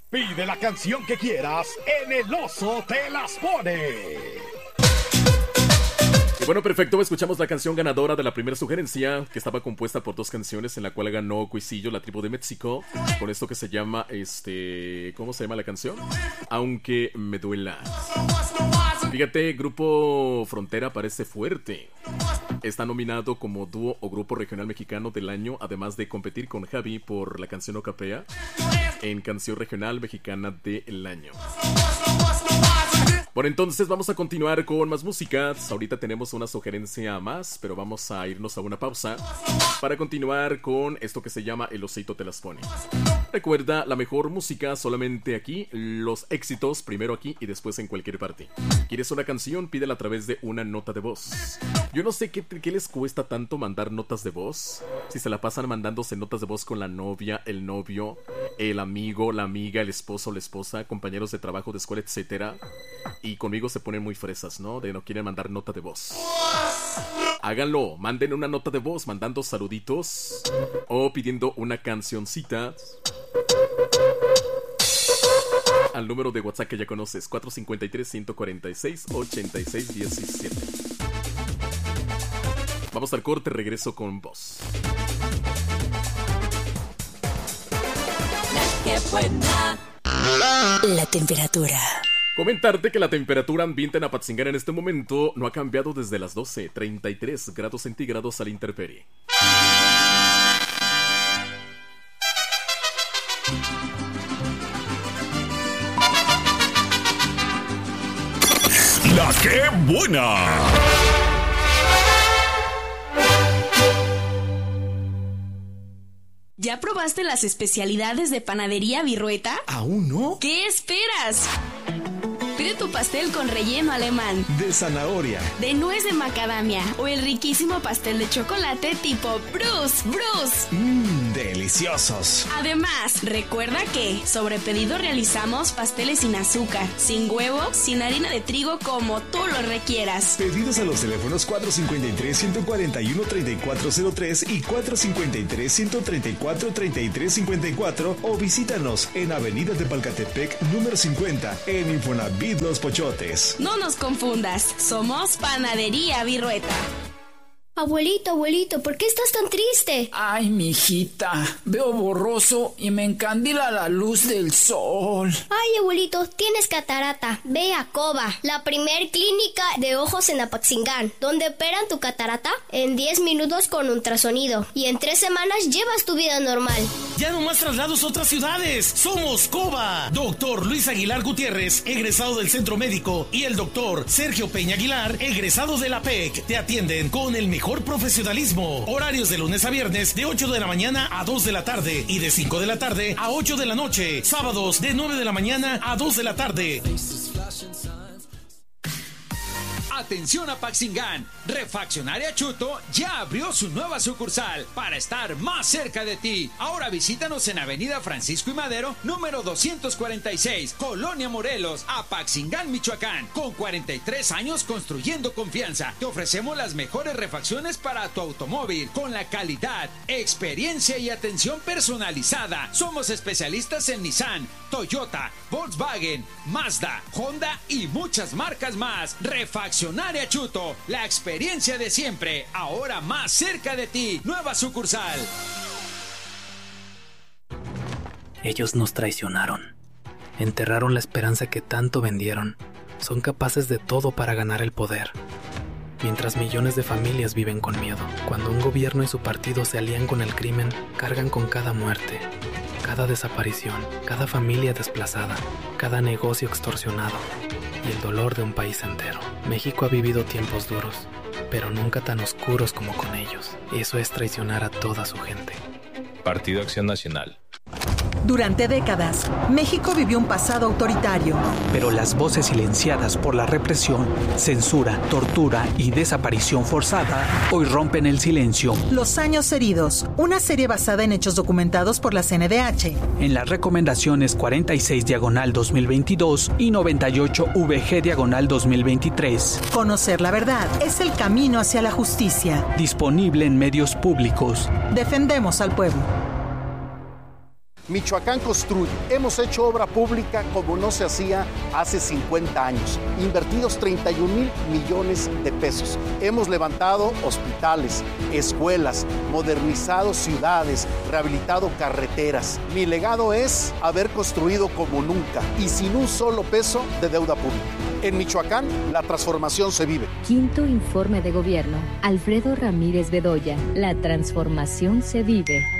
Pide la canción que quieras en El Oso Te Las Pone. Y bueno, perfecto, escuchamos la canción ganadora de la primera sugerencia, que estaba compuesta por 2 canciones, en la cual ganó Cuisillo, La Tribu de México, con esto que se llama, ¿cómo se llama la canción? Aunque me duela. Fíjate, Grupo Frontera parece fuerte. Está nominado como dúo o grupo regional mexicano del año, además de competir con Javi por la canción Ocapea en canción regional mexicana del año. Bueno, entonces vamos a continuar con más música. Ahorita tenemos una sugerencia más, pero vamos a irnos a una pausa para continuar con esto que se llama El Osito Te Las Pone. Recuerda, la mejor música solamente aquí, los éxitos primero aquí y después en cualquier parte. ¿Quieres una canción? Pídela a través de una nota de voz. Yo no sé qué les cuesta tanto mandar notas de voz. Si se la pasan mandándose notas de voz con la novia, el novio, el amigo, la amiga, el esposo, la esposa, compañeros de trabajo, de escuela, etcétera. Y conmigo se ponen muy fresas, ¿no? De no quieren mandar nota de voz. Háganlo, manden una nota de voz mandando saluditos o pidiendo una cancioncita al número de WhatsApp que ya conoces, 453-146-8617. Vamos al corte, regreso con vos. ¡Qué buena! La temperatura. Comentarte que la temperatura ambiente en Apatzingán en este momento no ha cambiado desde las 12, 33 grados centígrados a la intemperie. ¡La Qué Buena! ¿Ya probaste las especialidades de Panadería Virrueta? ¿Aún no? ¿Qué esperas? Pide tu pastel con relleno alemán, de zanahoria, de nuez de macadamia o el riquísimo pastel de chocolate tipo Bruce. Deliciosos. Además, recuerda que sobre pedido realizamos pasteles sin azúcar, sin huevo, sin harina de trigo, como tú lo requieras. Pedidos a los teléfonos 453-141-3403 y 453-134-3354 o visítanos en Avenida de Palcatepec, número 50, en Infonavit Los Pochotes. No nos confundas, somos Panadería Virrueta. Abuelito, ¿por qué estás tan triste? Ay, mijita, veo borroso y me encandila la luz del sol. Ay, abuelito, tienes catarata. Ve a Coba, la primer clínica de ojos en Apatzingán, donde operan tu catarata en 10 minutos con ultrasonido. Y en 3 semanas llevas tu vida normal. Ya no más traslados a otras ciudades. Somos Coba. Doctor Luis Aguilar Gutiérrez, egresado del Centro Médico, y el doctor Sergio Peña Aguilar, egresado de la PEC. Te atienden con el mejor profesionalismo. Horarios de lunes a viernes de 8 de la mañana a 2 de la tarde y de 5 de la tarde a 8 de la noche. Sábados de 9 de la mañana a 2 de la tarde. Atención Apatzingán, Refaccionaria Chuto ya abrió su nueva sucursal para estar más cerca de ti. Ahora visítanos en Avenida Francisco y Madero, número 246, Colonia Morelos, Apatzingán, Michoacán. Con 43 años construyendo confianza, te ofrecemos las mejores refacciones para tu automóvil, con la calidad, experiencia y atención personalizada. Somos especialistas en Nissan, Toyota, Volkswagen, Mazda, Honda y muchas marcas más. Refaccionaria Chuto, la experiencia de siempre, ahora más cerca de ti. Nueva sucursal. Ellos nos traicionaron. Enterraron la esperanza que tanto vendieron. Son capaces de todo para ganar el poder. Mientras millones de familias viven con miedo. Cuando un gobierno y su partido se alían con el crimen, cargan con cada muerte, cada desaparición, cada familia desplazada, cada negocio extorsionado y el dolor de un país entero. México ha vivido tiempos duros, pero nunca tan oscuros como con ellos. Eso es traicionar a toda su gente. Partido Acción Nacional. Durante décadas, México vivió un pasado autoritario. Pero las voces silenciadas por la represión, censura, tortura y desaparición forzada hoy rompen el silencio. Los años heridos, una serie basada en hechos documentados por la CNDH. En las recomendaciones 46/2022 y 98/VG/2023. Conocer la verdad es el camino hacia la justicia. Disponible en medios públicos. Defendemos al pueblo. Michoacán construye. Hemos hecho obra pública como no se hacía hace 50 años. Invertidos 31,000 millones de pesos. Hemos levantado hospitales, escuelas, modernizado ciudades, rehabilitado carreteras. Mi legado es haber construido como nunca y sin un solo peso de deuda pública. En Michoacán, la transformación se vive. Quinto informe de gobierno. Alfredo Ramírez Bedoya. La transformación se vive.